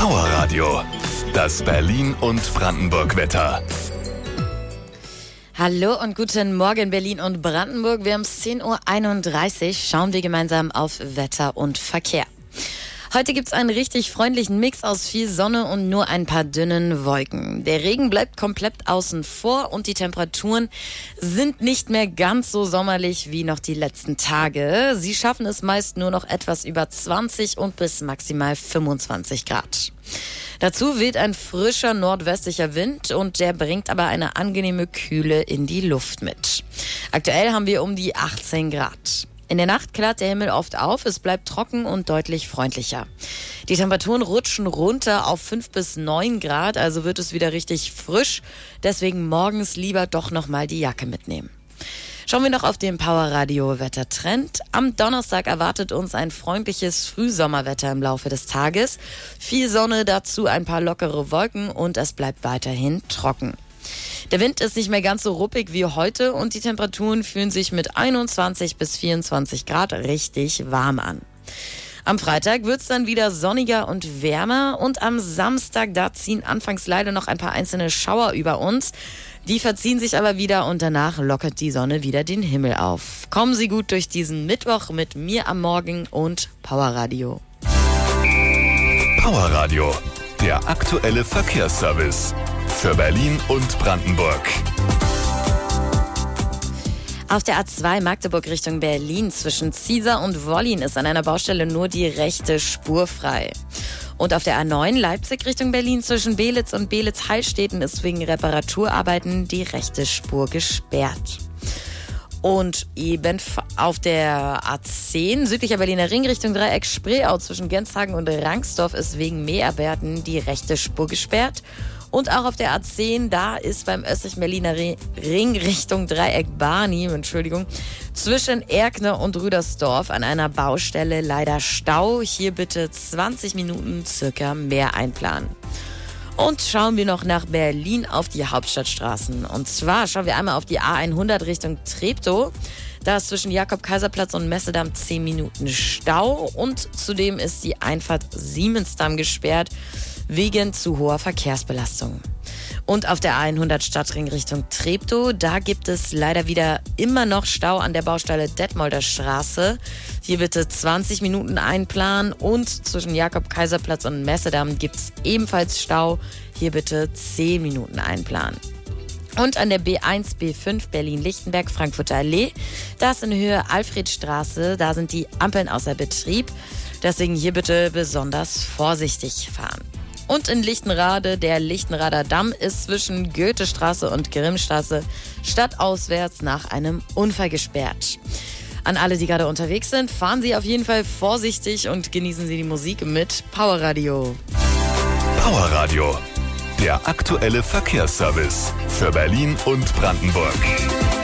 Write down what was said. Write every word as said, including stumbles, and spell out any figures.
Powerradio, das Berlin- und Brandenburg-Wetter. Hallo und guten Morgen Berlin und Brandenburg. Wir haben es zehn Uhr einunddreißig. Schauen wir gemeinsam auf Wetter und Verkehr. Heute gibt's einen richtig freundlichen Mix aus viel Sonne und nur ein paar dünnen Wolken. Der Regen bleibt komplett außen vor und die Temperaturen sind nicht mehr ganz so sommerlich wie noch die letzten Tage. Sie schaffen es meist nur noch etwas über zwanzig und bis maximal fünfundzwanzig Grad. Dazu weht ein frischer nordwestlicher Wind und der bringt aber eine angenehme Kühle in die Luft mit. Aktuell haben wir um die achtzehn Grad. In der Nacht klart der Himmel oft auf, es bleibt trocken und deutlich freundlicher. Die Temperaturen rutschen runter auf fünf bis neun Grad, also wird es wieder richtig frisch. Deswegen morgens lieber doch nochmal die Jacke mitnehmen. Schauen wir noch auf den Powerradio-Wettertrend. Am Donnerstag erwartet uns ein freundliches Frühsommerwetter im Laufe des Tages. Viel Sonne, dazu ein paar lockere Wolken und es bleibt weiterhin trocken. Der Wind ist nicht mehr ganz so ruppig wie heute und die Temperaturen fühlen sich mit einundzwanzig bis vierundzwanzig Grad richtig warm an. Am Freitag wird's dann wieder sonniger und wärmer und am Samstag, da ziehen anfangs leider noch ein paar einzelne Schauer über uns. Die verziehen sich aber wieder und danach lockert die Sonne wieder den Himmel auf. Kommen Sie gut durch diesen Mittwoch mit mir am Morgen und Powerradio. Powerradio, der aktuelle Verkehrsservice für Berlin und Brandenburg. Auf der A zwei Magdeburg Richtung Berlin zwischen Ziesar und Wollin ist an einer Baustelle nur die rechte Spur frei. Und auf der A neun Leipzig Richtung Berlin zwischen Belitz und Belitz-Heilstätten ist wegen Reparaturarbeiten die rechte Spur gesperrt. Und eben auf der A zehn südlicher Berliner Ring Richtung Dreieck Spreeau zwischen Genshagen und Rangsdorf ist wegen Mäharbeiten die rechte Spur gesperrt. Und auch auf der A zehn, da ist beim östlichen Berliner Ring Richtung Dreieck Barni, Entschuldigung, zwischen Erkner und Rüdersdorf an einer Baustelle leider Stau. Hier bitte zwanzig Minuten circa mehr einplanen. Und schauen wir noch nach Berlin auf die Hauptstadtstraßen. Und zwar schauen wir einmal auf die A hundert Richtung Treptow. Da ist zwischen Jakob-Kaiser-Platz und Messedamm zehn Minuten Stau. Und zudem ist die Einfahrt Siemensdamm gesperrt wegen zu hoher Verkehrsbelastung. Und auf der A hundert Stadtring Richtung Treptow, da gibt es leider wieder immer noch Stau an der Baustelle Detmolder Straße. Hier bitte zwanzig Minuten einplanen und zwischen Jakob-Kaiser-Platz und Messedamm gibt es ebenfalls Stau. Hier bitte zehn Minuten einplanen. Und an der B eins, B fünf Berlin-Lichtenberg, Frankfurter Allee, da ist in Höhe Alfredstraße, da sind die Ampeln außer Betrieb. Deswegen hier bitte besonders vorsichtig fahren. Und in Lichtenrade, der Lichtenrader Damm ist zwischen Goethestraße und Grimmstraße stadtauswärts nach einem Unfall gesperrt. An alle, die gerade unterwegs sind, fahren Sie auf jeden Fall vorsichtig und genießen Sie die Musik mit Powerradio. Powerradio, der aktuelle Verkehrsservice für Berlin und Brandenburg.